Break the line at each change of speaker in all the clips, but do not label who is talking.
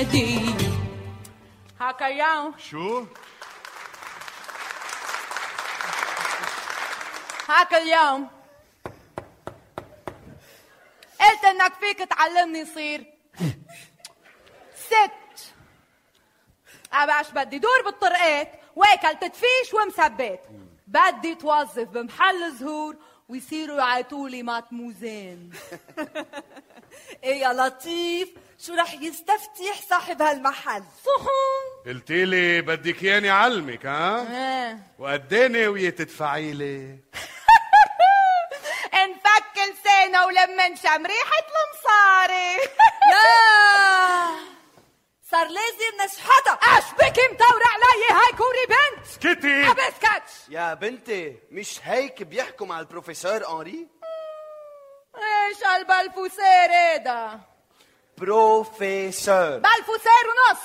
هدية. هاكا اليوم
شو؟
هاكا اليوم قلت انك فيك تعلمني صير ست. أباش بدي دور بالطرقات واكل تدفيش ومثبت. بدي توظف بمحل زهور ويصيروا يعيطولي ماتموزين.
ايه يا لطيف، شو رح يستفتح صاحب هالمحل؟
صحون
قلتيلي بدك ياني علمك ها؟
ايه
وقديني ويا تدفعيلي؟
انفك لسانه ولما ريحة المصاري.
لا صار لازم نشحتها.
اشبك مدور علي هاي كوري بنت.
سكتي.
حبسكتش
يا بنتي، مش هيك بيحكوا مع البروفيسور أنري؟
ايش هالبلفوسير هيدا؟
بروفيسور.
بلفوسير ونص.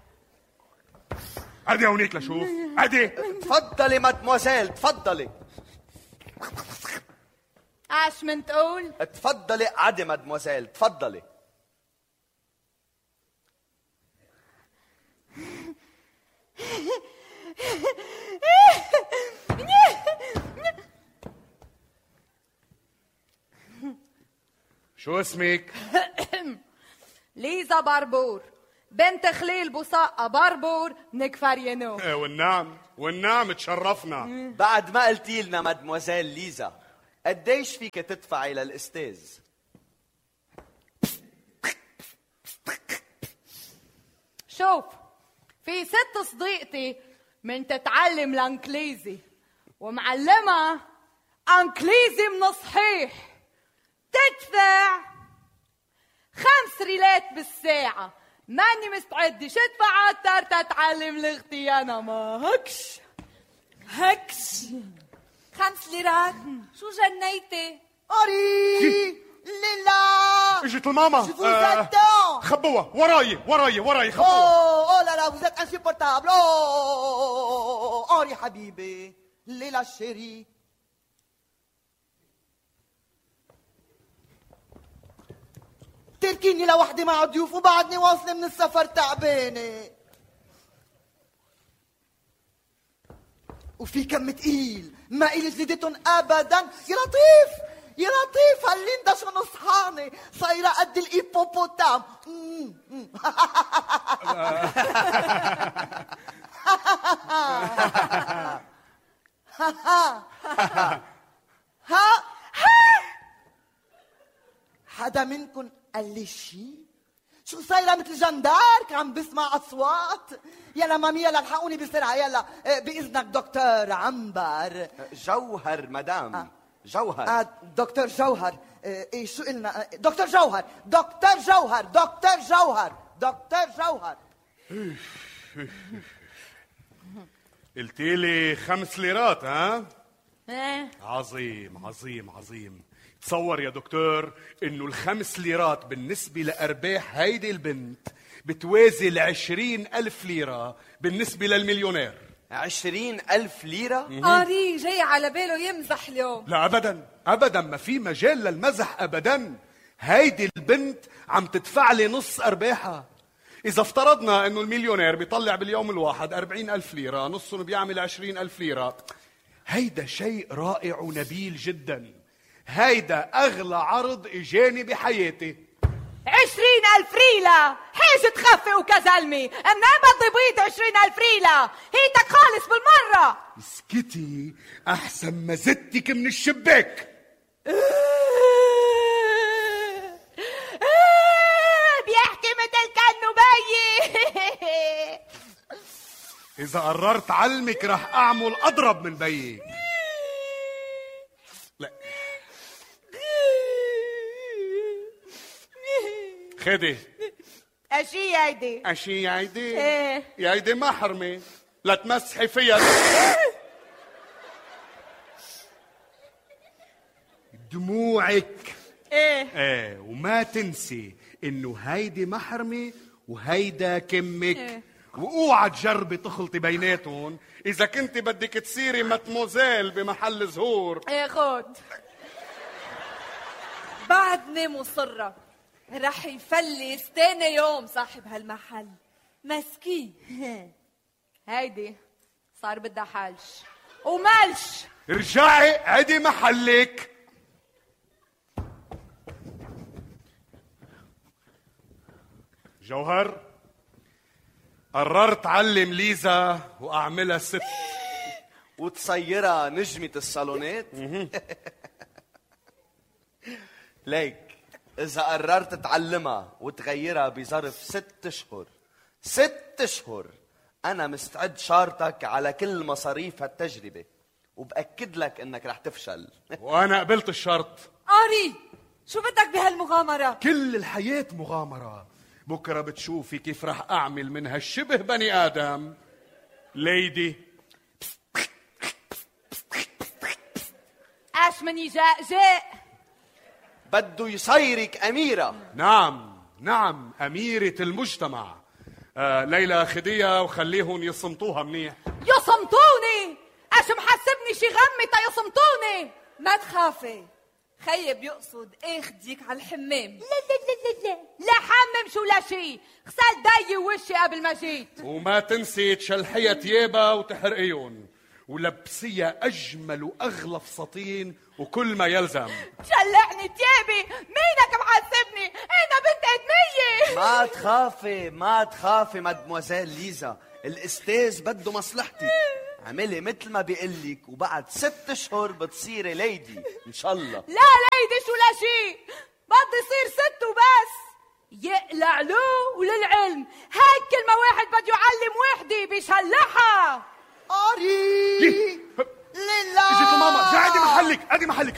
عدي هونيك لشوف. عدي.
تفضلي مادموزيل، تفضلي.
اش من تقول؟
تفضلي عدي مادموزيل، تفضلي.
شو اسمك؟
ليزا باربور بنت خليل بوصاقة باربور من كفر ينو.
والنعم تشرفنا.
بعد ما قلتي لنا مادموزيل ليزا، قديش فيك تدفعي للأستاذ؟
شوف، في ست صديقتي من تتعلم الانكليزي ومعلمة انكليزي من صحيح، تدفع 5 ريالات بالساعة. ماني مستعدة ادفع اكتر تتعلم لغتي انا. ما هكش
5 ليرات؟ شو جنيتي؟
أري ليلا.
اجت الماما.
Je vous attends.
خبوها وراي خبوها.
Oh là là, vous êtes insupportable. Oh, Henri حبيبي، ليلا chérie. تركيني لوحدي مع ضيوف وبعدني واصلة من السفر تعبانة. وفي كم تقيل ما إلي جلدتهم أبدا. يا لطيف هالليندا شو نصحاني صايرة قد الإيبوبوتام. حدا منكن قال لي شي؟ شو صايرة مثل جندارك عم بسمع أصوات؟ يلا مامي يلا الحقوني بسرعة يلا. بإذنك دكتور عنبر.
جوهر مدام. جوهر.
دكتور جوهر. ايه شو قلنا؟ دكتور جوهر.
قلتيلي 5 ليرات ها؟
ايه
عظيم. تصور يا دكتور انه ال5 ليرات بالنسبة لأرباح هيدي البنت بتوازي 20,000 ليرة بالنسبة للمليونير.
20,000 ليرة؟
أري جاي على باله يمزح اليوم.
لا أبدا ما في مجال للمزح أبدا. هيدي البنت عم تدفع لي نص أرباحها. إذا افترضنا أنه المليونير بيطلع باليوم الواحد 40,000 ليرة، نصهم بيعمل 20,000 ليرة. هيدا شيء رائع ونبيل جدا. هيدا أغلى عرض إجاني بحياتي.
20,000 ريلة حاجة تخفي وكزلمي. أنا بدي بيض 20,000 ريلة هيتك خالص بالمرة.
اسكتي أحسن ما زدتك من الشباك.
بيحكي مثل كأنه بيي.
إذا قررت علمك رح أعمل أضرب من بيك. لا خدي.
أشي هيدي؟
ايه يا هيدي محرمة لا تمسحي فيها. دموعك. ايه وما تنسي انه هيدي محرمة وهيدا كمك. واوعى تجربي تخلطي بيناتهم اذا كنت بدك تصيري ماتموزيل بمحل زهور.
خد
بعدني مصرة. رح يفلس تاني يوم صاحب هالمحل مسكين.
هيدي صار بدها حلش وملش.
ارجعي عدي محلك. جوهر، قررت علم ليزا واعملها ست
وتصيرها نجمة الصالونات. ليك إذا قررت تعلمها وتغيرها بظرف 6 أشهر 6 أشهر أنا مستعد شارتك على كل مصاريف هالتجربة، وبأكد لك إنك رح تفشل.
وانا قبلت الشرط.
آري شو بدك بهالمغامرة؟
كل الحياة مغامرة. بكرة بتشوفي كيف رح أعمل من هالشبه بني آدم ليدي.
اش مني جاء
بده يصيرك أميرة.
نعم أميرة المجتمع. ليلى خديها وخليهم يصمتوها منيح.
يصمتوني؟ اش محسبني شي غمي تا يصمتوني؟
ما تخافي، خيي بيقصد اخديك على الحمام.
لا حمم شو لا شي، غسل داي وشي قبل ما جيت.
وما تنسي تشلحيها تيابها وتحرقيهم ولبسيها أجمل وأغلى فساتين وكل ما يلزم.
تشلحني تيابي؟ مينك محسبني؟ أنا بنت أدمية.
ما تخافي مادموزيل ليزا، الأستاذ بده مصلحتك. عملي مثل ما بيقلك وبعد 6 أشهر بتصيري ليدي إن شاء الله.
لا ليدي شو لا شي، بدي يصير 6 وبس. يقلع له وللعلم هاي كلمة واحد بده يعلم وحدي بيشلحها.
آري
لله. اجت ماما، عادي محلك